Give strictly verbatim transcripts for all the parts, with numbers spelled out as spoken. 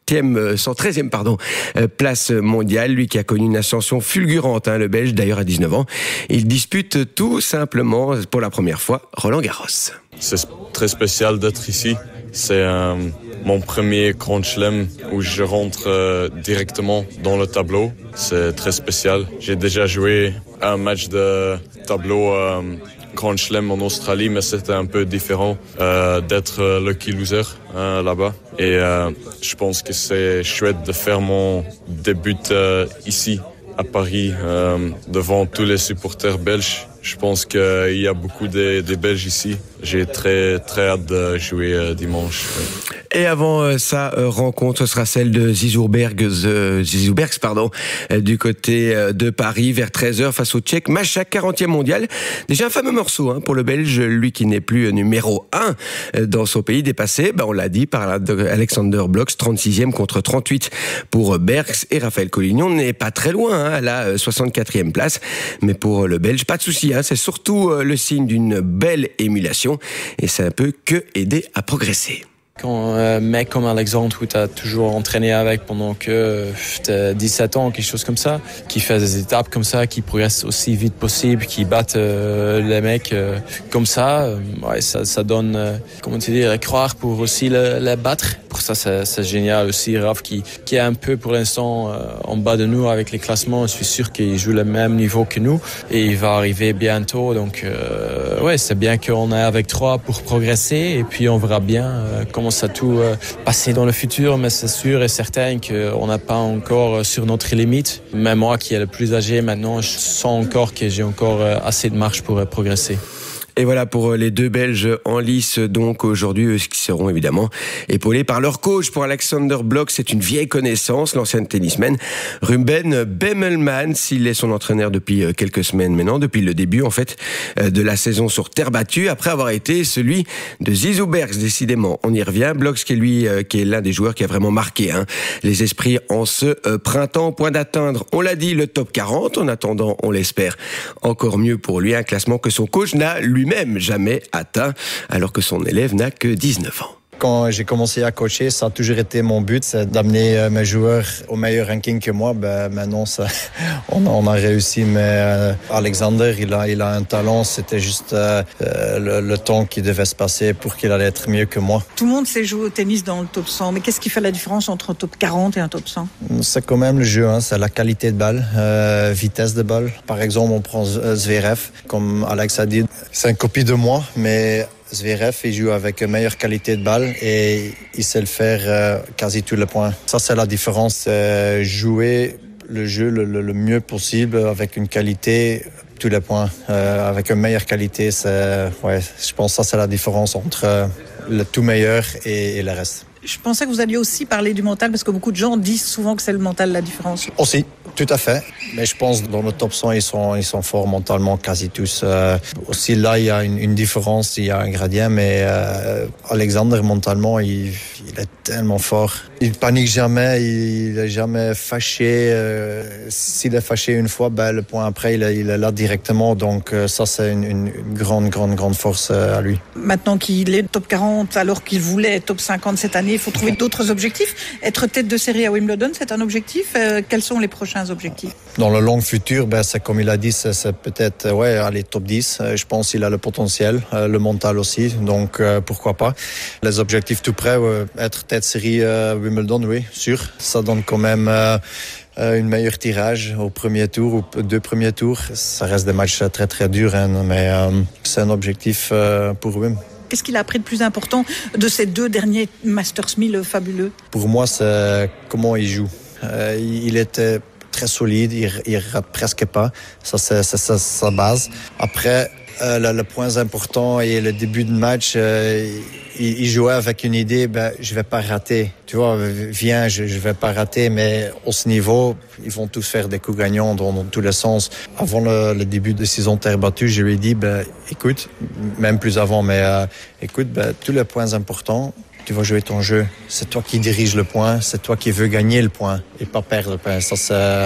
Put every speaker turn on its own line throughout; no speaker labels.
cent treizième pardon, place mondiale, lui qui a connu une ascension fulgurante, hein, le Belge d'ailleurs à dix-neuf ans. Il dispute tout simplement pour la première fois Roland-Garros.
C'est très spécial d'être ici. C'est euh, mon premier Grand Chelem où je rentre euh, directement dans le tableau. C'est très spécial. J'ai déjà joué un match de tableau euh, Grand Chelem en Australie, mais c'était un peu différent euh, d'être euh, lucky loser euh, là-bas. Et euh, je pense que c'est chouette de faire mon début euh, ici à Paris euh, devant tous les supporters belges. Je pense qu'il y a beaucoup de, de Belges ici. J'ai très, très hâte de jouer euh, dimanche.
Et avant euh, sa euh, rencontre, ce sera celle de Zizoubergs, euh, Zizoubergs pardon, euh, du côté euh, de Paris, vers treize heures, face au Tchèque Mašák, quarantième mondial. Déjà un fameux morceau hein, pour le Belge, lui qui n'est plus numéro un euh, dans son pays, dépassé, ben, on l'a dit, par Alexander Blok, trente-sixième contre trente-huit pour Bergs. Et Raphaël Collignon n'est pas très loin, hein, à la soixante-quatrième place. Mais pour le Belge, pas de souci, hein, c'est surtout euh, le signe d'une belle émulation. Et c'est un peu que aider à progresser.
Quand un mec comme Alexandre, où tu as toujours entraîné avec pendant que tu as dix-sept ans, quelque chose comme ça, qui fait des étapes comme ça, qui progresse aussi vite possible, qui battent euh, les mecs euh, comme ça, euh, ouais, ça, ça donne, euh, comment tu dis, croire pour aussi le, le battre. Pour ça, c'est, c'est génial aussi. Raph qui, qui est un peu pour l'instant euh, en bas de nous avec les classements, je suis sûr qu'il joue le même niveau que nous et il va arriver bientôt. Donc, euh, ouais, c'est bien qu'on est avec trois pour progresser et puis on verra bien euh, comment ça tout euh, passer dans le futur, mais c'est sûr et certain qu'on n'a pas encore sur notre limite. Même moi qui est le plus âgé maintenant, je sens encore que j'ai encore euh, assez de marge pour euh, progresser.
Et voilà pour les deux Belges en lice, donc aujourd'hui, qui seront évidemment épaulés par leur coach. Pour Alexander Blok, c'est une vieille connaissance, l'ancien tennisman Ruben Bemelmans. Il est son entraîneur depuis quelques semaines maintenant, depuis le début en fait de la saison sur terre battue, après avoir été celui de Zizoubergs, décidément. On y revient. Blok, qui est lui, qui est l'un des joueurs qui a vraiment marqué hein, les esprits en ce printemps, au point d'atteindre, on l'a dit, le top quarante. En attendant, on l'espère, encore mieux pour lui, un classement que son coach n'a lui même jamais atteint, alors que son élève n'a que dix-neuf ans.
Quand j'ai commencé à coacher, ça a toujours été mon but, c'est d'amener mes joueurs au meilleur ranking que moi. Ben, maintenant, ça, on, a, on a réussi, mais euh, Alexander, il a, il a un talent. C'était juste euh, le, le temps qui devait se passer pour qu'il allait être mieux que moi.
Tout le monde sait jouer au tennis dans le top cent, mais qu'est-ce qui fait la différence entre un top quarante et un top cent?
C'est quand même le jeu, hein, c'est la qualité de balle, euh, vitesse de balle. Par exemple, on prend Zverev, comme Alex a dit, c'est une copie de moi, mais Zverev, il joue avec une meilleure qualité de balle et il sait le faire euh, quasi tous les points. Ça, c'est la différence. Euh, jouer le jeu le, le, le mieux possible avec une qualité, tous les points. Euh, avec une meilleure qualité, c'est, ouais, je pense que ça, c'est la différence entre euh, le tout meilleur et, et le reste.
Je pensais que vous alliez aussi parler du mental, parce que beaucoup de gens disent souvent que c'est le mental la différence.
Aussi, tout à fait. Mais je pense que dans le top cent, ils sont, ils sont forts mentalement, quasi tous. Euh, aussi là, il y a une, une différence, il y a un gradient, mais euh, Alexander, mentalement, il, il est tellement fort. Il panique jamais, il est jamais fâché. Euh, s'il est fâché une fois, ben, le point après, il est, il est là directement. Donc euh, ça, c'est une, une grande, grande, grande force euh, à lui.
Maintenant qu'il est top quarante, alors qu'il voulait être top cinquante cette année, il faut trouver d'autres objectifs. Être tête de série à Wimbledon, c'est un objectif. Euh, quels sont les prochains objectifs?
Dans le long futur, ben, c'est comme il a dit, c'est, c'est peut-être ouais, aller top dix. Euh, je pense qu'il a le potentiel, euh, le mental aussi. Donc euh, pourquoi pas. Les objectifs tout près, euh, être tête de série à Wimbledon, oui, sûr. Ça donne quand même euh, une meilleure tirage au premier tour ou deux premiers tours. Ça reste des matchs très très durs, hein, mais euh, c'est un objectif euh, pour Wim.
Qu'est-ce qu'il a appris de plus important de ces deux derniers Masters mille fabuleux?
Pour moi, c'est comment il joue. Euh, il était très solide, il, il rate presque pas. Ça, c'est, c'est, c'est sa base. Après, euh, le, le point important et le début de match, euh, il, il jouait avec une idée, ben, je vais pas rater. Tu vois, viens, je, je vais pas rater, mais au ce niveau, ils vont tous faire des coups gagnants dans, dans tous les sens. Avant le, le début de saison terre battue, je lui ai dit, ben, écoute, même plus avant, mais euh, écoute, ben, tous les points importants, tu vas jouer ton jeu. C'est toi qui dirige le point, c'est toi qui veux gagner le point et pas perdre le point. Ça, c'est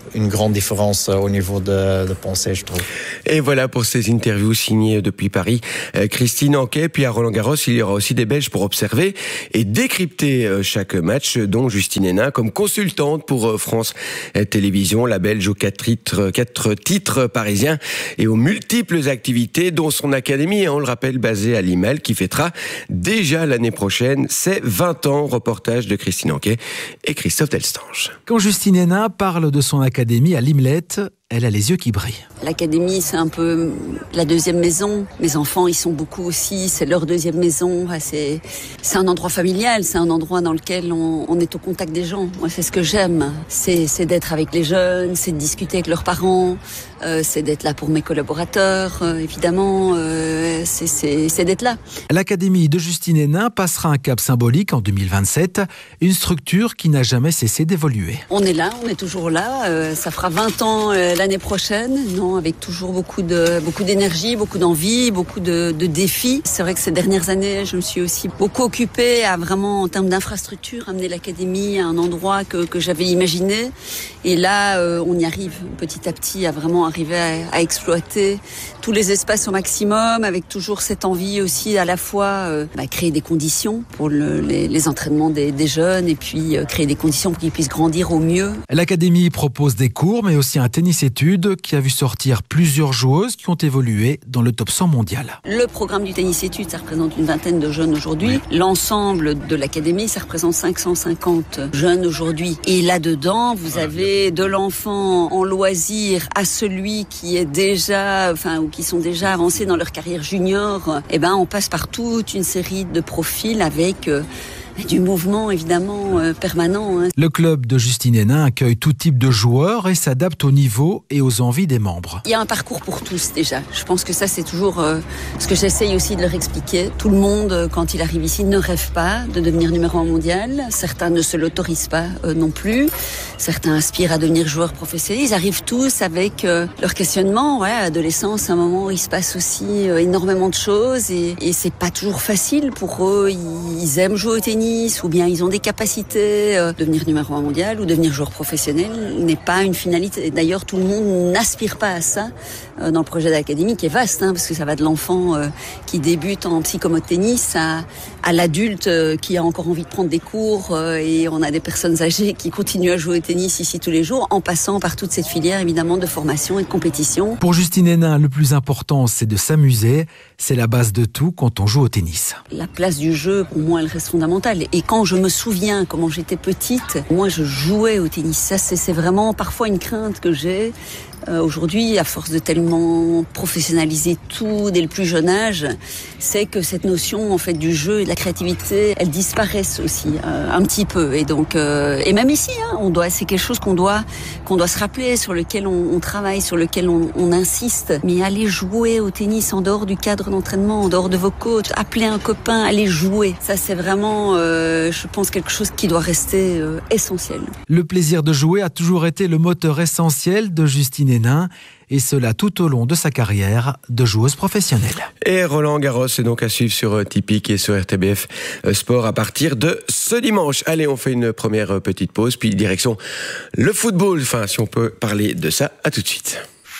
une grande différence au niveau de, de pensée, je trouve.
Et voilà pour ces interviews signées depuis Paris. Euh, Christine Anquet, puis à Roland-Garros, il y aura aussi des Belges pour observer et décrypter euh, chaque match, dont Justine Henin comme consultante pour euh, France Télévisions, la Belge aux quatre titres, quatre titres parisiens et aux multiples activités, dont son académie, on le rappelle, basée à Limel, qui fêtera déjà l'année prochaine ses vingt ans. Reportage de Christine Anquet et Christophe Delstange.
Quand Justine Henin parle de son académie à Limlet, elle a les yeux qui brillent.
L'académie, c'est un peu la deuxième maison. Mes enfants, ils sont beaucoup aussi, c'est leur deuxième maison. C'est, c'est un endroit familial, c'est un endroit dans lequel on, on est au contact des gens. Moi, c'est ce que j'aime. C'est, c'est d'être avec les jeunes, c'est de discuter avec leurs parents, euh, c'est d'être là pour mes collaborateurs, euh, évidemment. Euh, c'est, c'est, c'est d'être là.
L'académie de Justine Henin passera un cap symbolique en deux mille vingt-sept, une structure qui n'a jamais cessé d'évoluer.
On est là, on est toujours là. Euh, ça fera vingt ans euh, l'année prochaine, non, avec toujours beaucoup de beaucoup d'énergie, beaucoup d'envie, beaucoup de, de défis. C'est vrai que ces dernières années, je me suis aussi beaucoup occupée à vraiment, en termes d'infrastructure, amener l'académie à un endroit que, que j'avais imaginé. Et là, euh, on y arrive petit à petit à vraiment arriver à, à exploiter tous les espaces au maximum, avec toujours cette envie aussi à la fois euh, bah, créer des conditions pour le, les, les entraînements des, des jeunes et puis euh, créer des conditions pour qu'ils puissent grandir au mieux.
L'académie propose des cours, mais aussi un tennis études qui a vu sortir plusieurs joueuses qui ont évolué dans le top cent mondial.
Le programme du tennis études, ça représente une vingtaine de jeunes aujourd'hui. Oui. L'ensemble de l'académie, ça représente cinq cent cinquante jeunes aujourd'hui. Et là-dedans, vous avez de l'enfant en loisir à celui qui est déjà, enfin, ou qui sont déjà avancés dans leur carrière junior. Eh ben, on passe par toute une série de profils avec euh, du mouvement évidemment euh, permanent. Hein.
Le club de Justine Henin accueille tout type de joueurs et s'adapte au niveau et aux envies des membres.
Il y a un parcours pour tous déjà. Je pense que ça c'est toujours euh, ce que j'essaye aussi de leur expliquer. Tout le monde, euh, quand il arrive ici, ne rêve pas de devenir numéro un mondial. Certains ne se l'autorisent pas euh, non plus. Certains aspirent à devenir joueurs professionnels. Ils arrivent tous avec euh, leur questionnement. Ouais, adolescence, un moment où il se passe aussi euh, énormément de choses et, et c'est pas toujours facile pour eux. Ils, ils aiment jouer au tennis, ou bien ils ont des capacités. Euh, devenir numéro un mondial ou devenir joueur professionnel n'est pas une finalité. D'ailleurs, tout le monde n'aspire pas à ça euh, dans le projet d'académie qui est vaste, hein, parce que ça va de l'enfant euh, qui débute en psychomote tennis à, à l'adulte euh, qui a encore envie de prendre des cours euh, et on a des personnes âgées qui continuent à jouer au tennis ici tous les jours en passant par toute cette filière évidemment de formation et de compétition.
Pour Justine Henin, le plus important c'est de s'amuser. C'est la base de tout quand on joue au tennis.
La place du jeu, pour moi, elle reste fondamentale. Et quand je me souviens comment j'étais petite, moi je jouais au tennis. Ça, c'est, c'est vraiment parfois une crainte que j'ai. Euh, aujourd'hui, à force de tellement professionnaliser tout dès le plus jeune âge, c'est que cette notion en fait du jeu et de la créativité, elle disparaissent aussi euh, un petit peu. Et donc, euh, et même ici, hein, on doit, c'est quelque chose qu'on doit, qu'on doit se rappeler, sur lequel on, on travaille, sur lequel on, on insiste. Mais aller jouer au tennis en dehors du cadre d'entraînement, en dehors de vos coachs, appeler un copain, aller jouer, ça c'est vraiment, euh, je pense, quelque chose qui doit rester euh, essentiel.
Le plaisir de jouer a toujours été le moteur essentiel de Justine Henin, et cela tout au long de sa carrière de joueuse professionnelle.
Et Roland Garros est donc à suivre sur Tipeee et sur R T B F Sport à partir de ce dimanche. Allez, on fait une première petite pause, puis direction le football, enfin si on peut parler de ça, à tout de suite.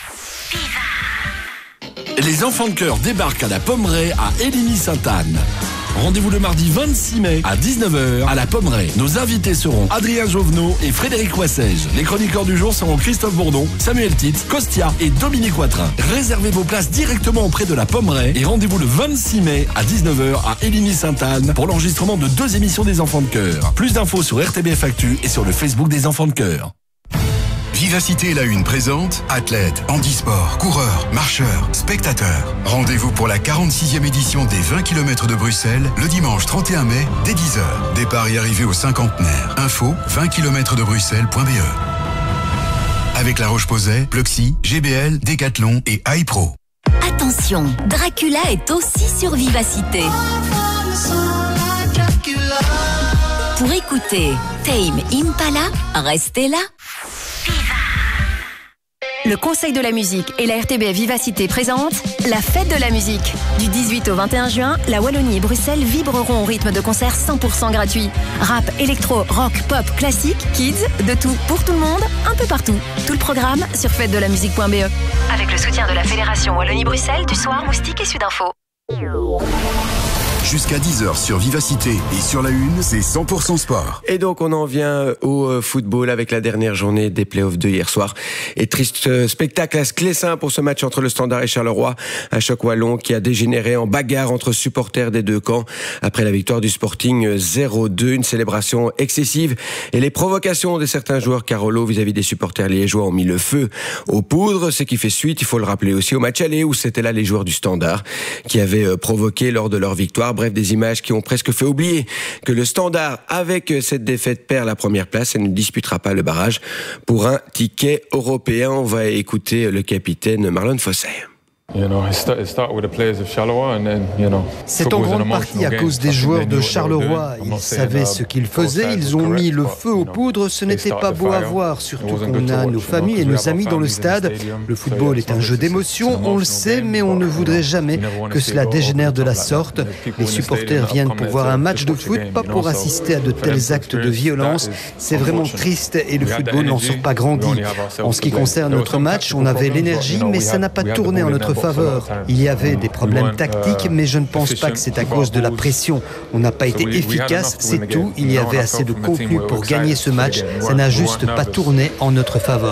Les enfants de cœur débarquent à la Pommeraye à Éligny-Sainte-Anne. Rendez-vous le mardi vingt-six mai à dix-neuf heures à la Pommeraye. Nos invités seront Adrien Jovenot et Frédéric Wassège. Les chroniqueurs du jour seront Christophe Bourdon, Samuel Titz, Costia et Dominique Watrin. Réservez vos places directement auprès de la Pommeraye et rendez-vous le vingt-six mai à dix-neuf heures à Éligny-Sainte-Anne pour l'enregistrement de deux émissions des enfants de cœur. Plus d'infos sur R T B F Actu et sur le Facebook des enfants de cœur.
Vivacité La Une présente athlètes, handisport, coureurs, marcheurs, spectateurs. Rendez-vous pour la quarante-sixième édition des vingt kilomètres de Bruxelles le dimanche trente et un mai dès dix heures. Départ et arrivée au cinquantenaire. Info vingt kilomètres de bruxelles point b e. Avec La Roche-Posay, Pluxy, G B L, Decathlon et iPro.
Attention, Dracula est aussi sur Vivacité. Pour écouter Tame Impala, restez là.
Le Conseil de la musique et la R T B F Vivacité présentent la fête de la musique. Du dix-huit au vingt et un juin, la Wallonie et Bruxelles vibreront au rythme de concerts cent pour cent gratuits. Rap, électro, rock, pop, classique, kids, de tout pour tout le monde, un peu partout. Tout le programme sur fête de la musique point b e. Avec le soutien de la Fédération Wallonie-Bruxelles, du Soir, Moustique et Sudinfo.
Jusqu'à dix heures sur Vivacité et sur la Une, c'est cent pour cent sport.
Et donc on en vient au football avec la dernière journée des playoffs de hier soir. Et triste spectacle à Sclessin pour ce match entre le Standard et Charleroi. Un choc wallon qui a dégénéré en bagarre entre supporters des deux camps. Après la victoire du Sporting zéro deux, une célébration excessive. Et les provocations de certains joueurs Carolo vis-à-vis des supporters liégeois ont mis le feu aux poudres. Ce qui fait suite, il faut le rappeler aussi, au match aller où c'était là les joueurs du Standard qui avaient provoqué lors de leur victoire. Bref, des images qui ont presque fait oublier que le Standard, avec cette défaite, perd la première place et ne disputera pas le barrage pour un ticket européen. On va écouter le capitaine Marlon Fossé.
C'est en grande partie à cause des joueurs de Charleroi. Ils savaient ce qu'ils faisaient, ils ont mis le feu aux poudres. Ce n'était pas beau à voir, surtout qu'on a nos familles et nos amis dans le stade. Le football est un jeu d'émotions, on le sait, mais on ne voudrait jamais que cela dégénère de la sorte. Les supporters viennent pour voir un match de foot, pas pour assister à de tels actes de violence. C'est vraiment triste et le football n'en sort pas grandi. En ce qui concerne notre match, on avait l'énergie, mais ça n'a pas tourné en notre faveur. Il y avait des problèmes tactiques, mais je ne pense pas que c'est à cause de la pression. On n'a pas été efficace, c'est tout. Il y avait assez de contenu pour gagner ce match. Ça n'a juste pas tourné en notre faveur.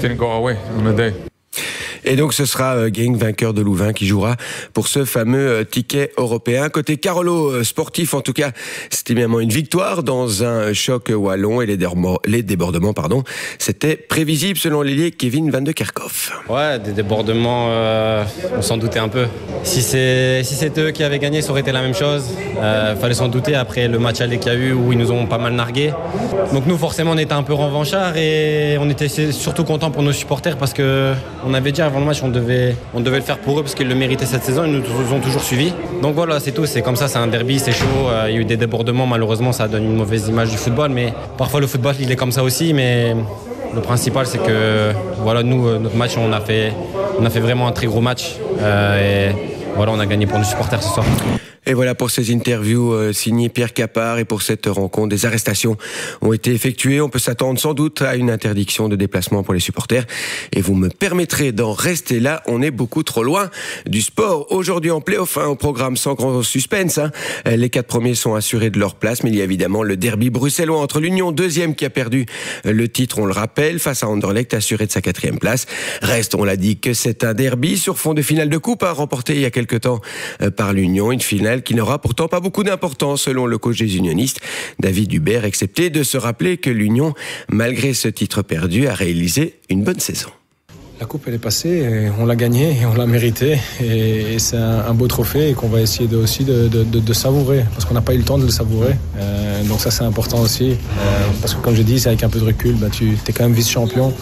Et donc ce sera euh, Genk, vainqueur de Louvain, qui jouera pour ce fameux euh, ticket européen. Côté Carolo euh, sportif, en tout cas, c'était bien une victoire dans un choc wallon et les, débordements, les débordements, pardon, c'était prévisible selon l'ailier Kevin Van de Kerkhoff.
Ouais, des débordements, euh, on s'en doutait un peu. Si c'est si c'est eux qui avaient gagné, ça aurait été la même chose. Euh, fallait s'en douter après le match aller qu'il y a eu où ils nous ont pas mal nargué. Donc nous, forcément, on était un peu revanchards et on était surtout contents pour nos supporters parce que on avait dit avant le match, on devait, on devait le faire pour eux parce qu'ils le méritaient cette saison, ils nous ont toujours suivis. Donc voilà, c'est tout, c'est comme ça, c'est un derby, c'est chaud, euh, il y a eu des débordements, malheureusement ça donne une mauvaise image du football, mais parfois le football il est comme ça aussi, mais le principal c'est que voilà, nous, notre match, on a fait, on a fait vraiment un très gros match euh, et voilà, on a gagné pour nos supporters ce soir.
Et voilà pour ces interviews euh, signées Pierre Capard. Et pour cette rencontre, des arrestations ont été effectuées. On peut s'attendre sans doute à une interdiction de déplacement pour les supporters. Et vous me permettrez d'en rester là. On est beaucoup trop loin du sport. Aujourd'hui en play-off, hein, au programme sans grand suspense. Hein. Les quatre premiers sont assurés de leur place. Mais il y a évidemment le derby bruxellois entre l'Union, deuxième, qui a perdu le titre, on le rappelle, face à Anderlecht, assuré de sa quatrième place. Reste, on l'a dit, que c'est un derby sur fond de finale de coupe, hein, remporté il y a quelque temps euh, par l'Union. Une finale qui n'aura pourtant pas beaucoup d'importance selon le coach des unionistes, David Hubert, excepté de se rappeler que l'Union, malgré ce titre perdu, a réalisé une bonne saison.
La coupe elle est passée, et on l'a gagnée et on l'a méritée et, et c'est un, un beau trophée et qu'on va essayer de, aussi de, de, de, de savourer parce qu'on n'a pas eu le temps de le savourer, euh, donc ça c'est important aussi, euh, parce que comme je dis, c'est avec un peu de recul, bah, tu es quand même vice-champion.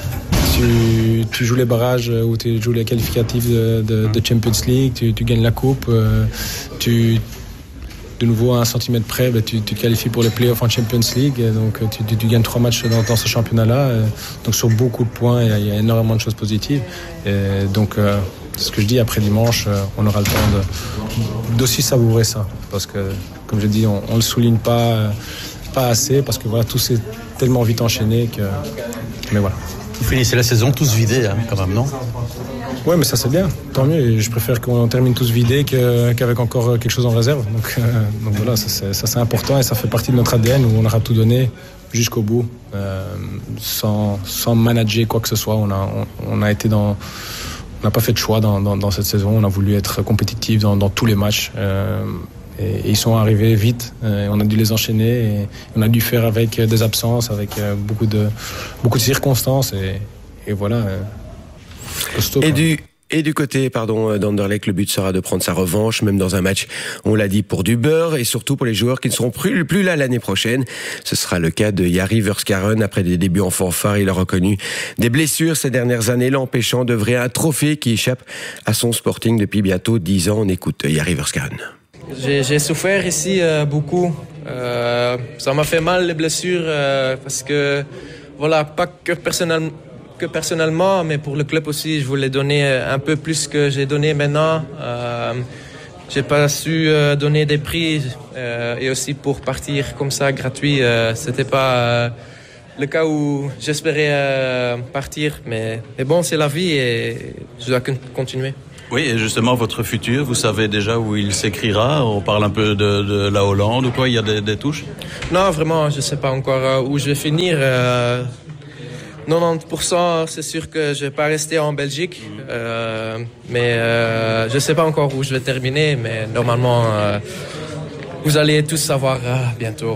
Tu, tu joues les barrages ou tu joues les qualificatifs de, de, de Champions League, tu, tu gagnes la coupe, euh, tu, de nouveau à un centimètre près, bah, tu, tu te qualifies pour les playoffs en Champions League, et donc tu, tu, tu gagnes trois matchs dans, dans ce championnat-là, euh, donc sur beaucoup de points, il y, y a énormément de choses positives. Et donc, euh, c'est ce que je dis, après dimanche, euh, on aura le temps de, d'aussi savourer ça, parce que, comme je dis, on ne le souligne pas, euh, pas assez, parce que voilà, tout s'est tellement vite enchaîné que, mais voilà.
Vous finissez la saison tous vidés, hein, quand même, non ?
Ouais, mais ça c'est bien, tant mieux. Je préfère qu'on termine tous vidés que, qu'avec encore quelque chose en réserve. Donc, euh, donc voilà, ça c'est, ça c'est important et ça fait partie de notre A D N où on aura tout donné jusqu'au bout, euh, sans, sans manager quoi que ce soit. On a, on, on a été dans, on n'a pas fait de choix dans, dans, dans cette saison. On a voulu être compétitif dans, dans tous les matchs. Euh, Et, et ils sont arrivés vite, euh, on a dû les enchaîner et on a dû faire avec des absences, avec euh, beaucoup, de, beaucoup de circonstances et, et voilà. Euh, costaud,
et, du, et du côté pardon, d'Anderlecht, le but sera de prendre sa revanche, même dans un match, on l'a dit, pour du beurre et surtout pour les joueurs qui ne seront plus, plus là l'année prochaine. Ce sera le cas de Jari Verskaren. Après des débuts en fanfare, il a reconnu des blessures ces dernières années, l'empêchant d'œuvrer un trophée qui échappe à son Sporting depuis bientôt dix ans. On écoute Jari Verskaren.
J'ai, j'ai souffert ici euh, beaucoup. Euh, ça m'a fait mal les blessures euh, parce que voilà, pas que personnel, que personnellement, mais pour le club aussi, je voulais donner un peu plus que j'ai donné maintenant. Euh, j'ai pas su euh, donner des prix euh, et aussi pour partir comme ça gratuit, euh, c'était pas euh, le cas où j'espérais euh, partir. Mais, mais bon, c'est la vie et je dois continuer.
Oui, et justement, votre futur, vous savez déjà où il s'écrira? On parle un peu de, de la Hollande ou quoi? Il y a des, des touches?
Non, vraiment, je ne sais pas encore où je vais finir. Euh, quatre-vingt-dix pour cent, c'est sûr que je ne vais pas rester en Belgique. Euh, mais euh, je ne sais pas encore où je vais terminer. Mais normalement, euh, vous allez tous savoir euh, bientôt.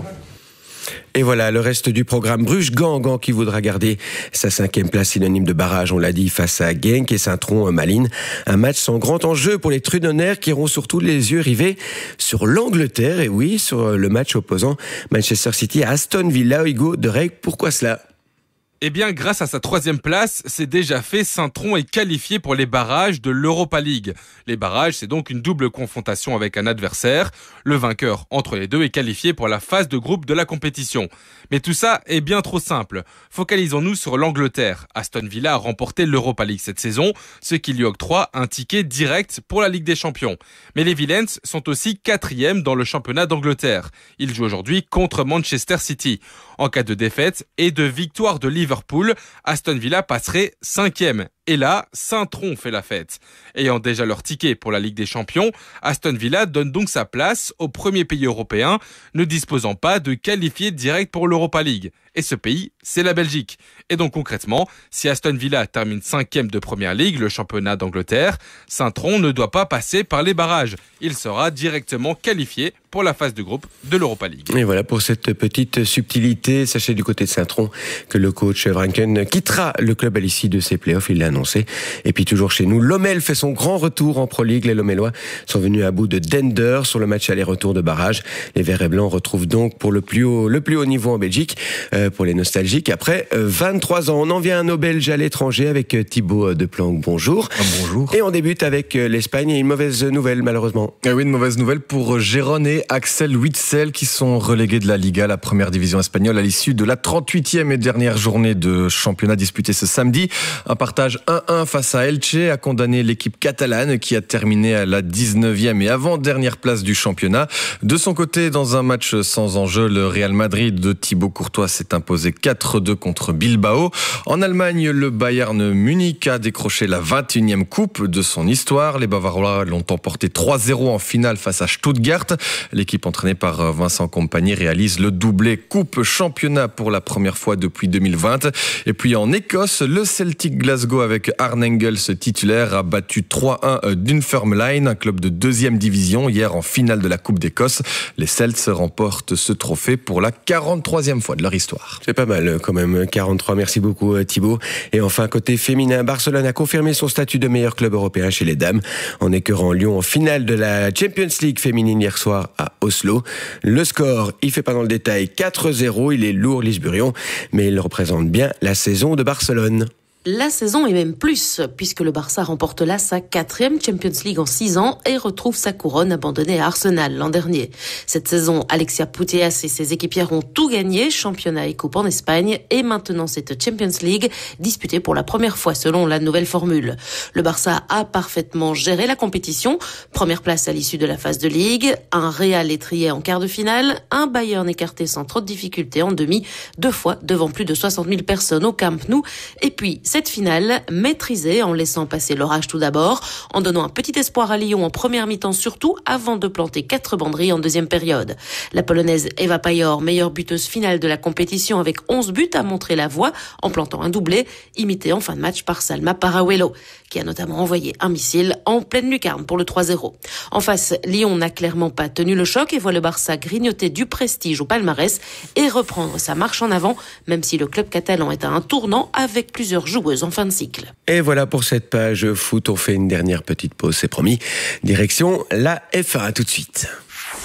Et voilà, le reste du programme. Bruges Gand, Gand qui voudra garder sa cinquième place synonyme de barrage, on l'a dit, face à Genk et Saint-Tron-Malines. Un match sans grand enjeu pour les Trudonnaires qui auront surtout les yeux rivés sur l'Angleterre. Et oui, sur le match opposant Manchester City à Aston Villa. Hugo de Reyck, pourquoi cela ?
Eh bien, grâce à sa troisième place, c'est déjà fait, Saint-Tron est qualifié pour les barrages de l'Europa League. Les barrages, c'est donc une double confrontation avec un adversaire. Le vainqueur entre les deux est qualifié pour la phase de groupe de la compétition. Mais tout ça est bien trop simple. Focalisons-nous sur l'Angleterre. Aston Villa a remporté l'Europa League cette saison, ce qui lui octroie un ticket direct pour la Ligue des Champions. Mais les Villains sont aussi quatrième dans le championnat d'Angleterre. Ils jouent aujourd'hui contre Manchester City. En cas de défaite et de victoire de Liverpool, Aston Villa passerait cinquième. Et là, Saint-Tron fait la fête. Ayant déjà leur ticket pour la Ligue des Champions, Aston Villa donne donc sa place au premier pays européen, ne disposant pas de qualifié direct pour l'Europa League. Et ce pays, c'est la Belgique. Et donc concrètement, si Aston Villa termine cinquième de Première Ligue, le championnat d'Angleterre, Saint-Tron ne doit pas passer par les barrages. Il sera directement qualifié pour la phase de groupe de l'Europa League.
Et voilà pour cette petite subtilité. Sachez du côté de Saint-Tron que le coach Vranken quittera le club à l'issue de ses playoffs, il l'a annoncé. Et puis toujours chez nous, Lommel fait son grand retour en Pro League. Les Lommellois sont venus à bout de Dender sur le match aller-retour de barrage. Les Verts et Blancs retrouvent donc pour le plus haut, le plus haut niveau en Belgique, euh, pour les nostalgiques. Après euh, vingt-trois ans, on en vient à nos Belges à l'étranger avec euh, Thibaut Deplanque. Bonjour.
Ah, bonjour.
Et on débute avec euh, l'Espagne et une mauvaise nouvelle malheureusement.
Ah oui, une mauvaise nouvelle pour Gérone et Axel Witsel qui sont relégués de la Liga, la première division espagnole, à l'issue de la trente-huitième et dernière journée de championnat disputée ce samedi. Un partage un un face à Elche a condamné l'équipe catalane qui a terminé à la dix-neuvième et avant-dernière place du championnat. De son côté, dans un match sans enjeu, le Real Madrid de Thibaut Courtois s'est imposé quatre deux contre Bilbao. En Allemagne, le Bayern Munich a décroché la vingt et unième coupe de son histoire. Les Bavarois l'ont emporté trois zéro en finale face à Stuttgart. L'équipe entraînée par Vincent Kompany réalise le doublé coupe championnat pour la première fois depuis deux mille vingt. Et puis en Écosse, le Celtic Glasgow avec Arne Engels titulaire a battu trois un Dunfermline, un club de deuxième division, hier en finale de la Coupe d'Écosse. Les Celts remportent ce trophée pour la quarante-troisième fois de leur histoire.
C'est pas mal quand même, quarante-trois. Merci beaucoup Thibaut. Et enfin, côté féminin, Barcelone a confirmé son statut de meilleur club européen chez les dames en écœurant Lyon en finale de la Champions League féminine hier soir à Oslo. Le score, il fait pas dans le détail, quatre zéro. Il est lourd, Lisburion, mais il représente bien la saison de Barcelone.
La saison est même plus, puisque le Barça remporte là sa quatrième Champions League en six ans et retrouve sa couronne abandonnée à Arsenal l'an dernier. Cette saison, Alexia Putellas et ses équipières ont tout gagné, championnat et coupe en Espagne, et maintenant cette Champions League disputée pour la première fois selon la nouvelle formule. Le Barça a parfaitement géré la compétition, première place à l'issue de la phase de Ligue, un Real étrié en quart de finale, un Bayern écarté sans trop de difficultés en demi, deux fois devant plus de soixante mille personnes au Camp Nou, et puis cette finale maîtrisée en laissant passer l'orage tout d'abord, en donnant un petit espoir à Lyon en première mi-temps surtout, avant de planter quatre banderies en deuxième période. La Polonaise Eva Pajor, meilleure buteuse finale de la compétition avec onze buts, a montré la voie en plantant un doublé, imité en fin de match par Salma Parahuelo, qui a notamment envoyé un missile en pleine lucarne pour le trois zéro. En face, Lyon n'a clairement pas tenu le choc et voit le Barça grignoter du prestige au palmarès et reprendre sa marche en avant, même si le club catalan est à un tournant avec plusieurs joueurs en fin de cycle.
Et voilà pour cette page foot, on fait une dernière petite pause, c'est promis. Direction la F un, à tout de suite.